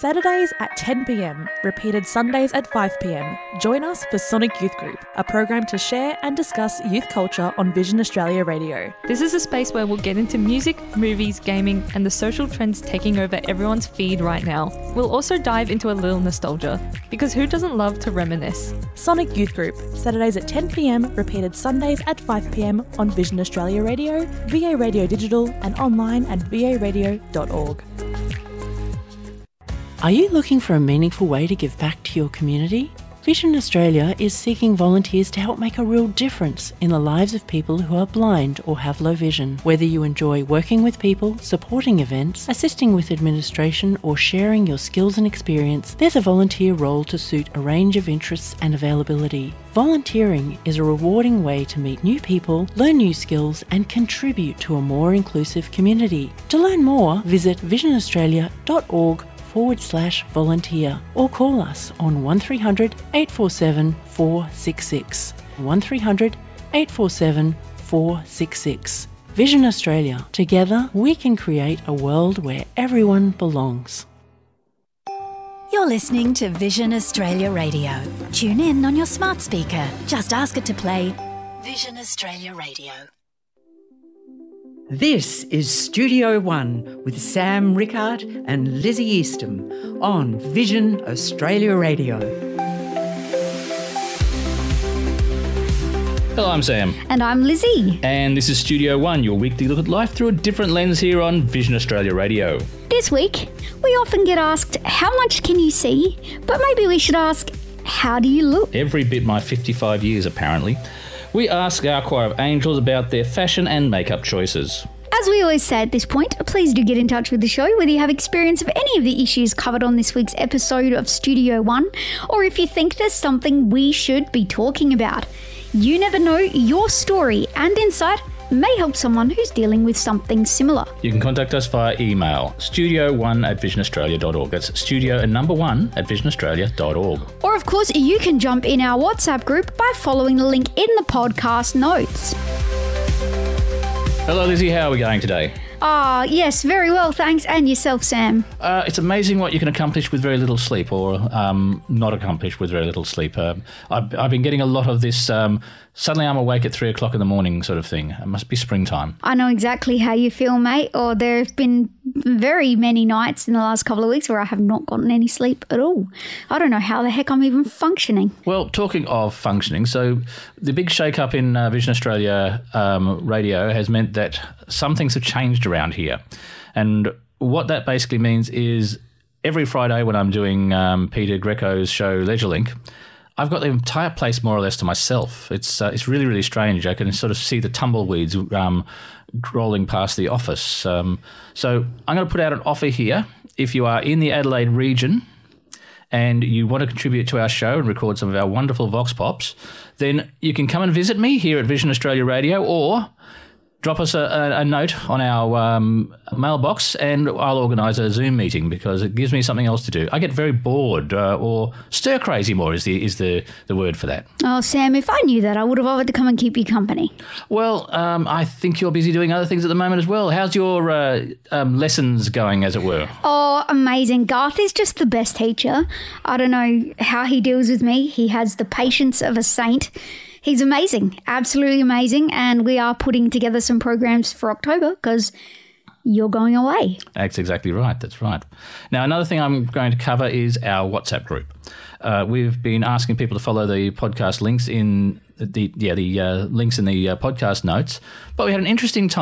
Saturdays at 10 p.m, repeated Sundays at 5 p.m. Join us for Sonic Youth Group, a program to share and discuss youth culture on Vision Australia Radio. This is a space where we'll get into music, movies, gaming, and the social trends taking over everyone's feed right now. We'll also dive into a little nostalgia, because who doesn't love to reminisce? Sonic Youth Group, Saturdays at 10 p.m, repeated Sundays at 5 p.m. on Vision Australia Radio, VA Radio Digital, and online at varadio.org. Are you looking for a meaningful way to give back to your community? Vision Australia is seeking volunteers to help make a real difference in the lives of people who are blind or have low vision. Whether you enjoy working with people, supporting events, assisting with administration, or sharing your skills and experience, there's a volunteer role to suit a range of interests and availability. Volunteering is a rewarding way to meet new people, learn new skills, and contribute to a more inclusive community. To learn more, visit visionaustralia.org/volunteer or call us on 1300 847 466. 1300 847 466. Vision Australia. Together we can create a world where everyone belongs. You're listening to Vision Australia Radio. Tune in on your smart speaker. Just ask it to play Vision Australia Radio. This is Studio One with Sam Rickard and Lizzie Eastham on Vision Australia Radio. Hello, I'm Sam. And I'm Lizzie. And this is Studio One, your weekly look at life through a different lens here on Vision Australia Radio. This week, we often get asked, how much can you see? But maybe we should ask, how do you look? Every bit my 55 years, apparently. We ask our choir of angels about their fashion and makeup choices. As we always say at this point, please do get in touch with the show whether you have experience of any of the issues covered on this week's episode of Studio One, or if you think there's something we should be talking about. You never know, your story and insight may help someone who's dealing with something similar. You can contact us via email, studio1@visionaustralia.org. That's studio and number 1@visionaustralia.org. Or of course, you can jump in our WhatsApp group by following the link in the podcast notes. Hello, Lizzie. How are we going today? Yes, very well, thanks. And yourself, Sam? It's amazing what you can accomplish with very little sleep, or not accomplish with very little sleep. I've been getting a lot of this suddenly I'm awake at 3 o'clock in the morning sort of thing. It must be springtime. I know exactly how you feel, mate. Or there have been very many nights in the last couple of weeks where I have not gotten any sleep at all. I don't know how the heck I'm even functioning. Well, talking of functioning, so the big shake-up in Vision Australia radio has meant that some things have changed around here. And what that basically means is every Friday when I'm doing Peter Greco's show Leisure Link, I've got the entire place more or less to myself. It's really, really strange. I can sort of see the tumbleweeds rolling past the office. So I'm going to put out an offer here. If you are in the Adelaide region and you want to contribute to our show and record some of our wonderful Vox Pops, then you can come and visit me here at Vision Australia Radio, or drop us a note on our mailbox and I'll organise a Zoom meeting because it gives me something else to do. I get very bored or stir crazy more is the word for that. Oh, Sam, if I knew that, I would have offered to come and keep you company. Well, I think you're busy doing other things at the moment as well. How's your lessons going, as it were? Oh, amazing. Garth is just the best teacher. I don't know how he deals with me. He has the patience of a saint. He's amazing, absolutely amazing, and we are putting together some programs for October because you're going away. That's exactly right, that's right. Now, another thing I'm going to cover is our WhatsApp group. We've been asking people to follow the podcast links in the links in the podcast notes, but we had an interesting time.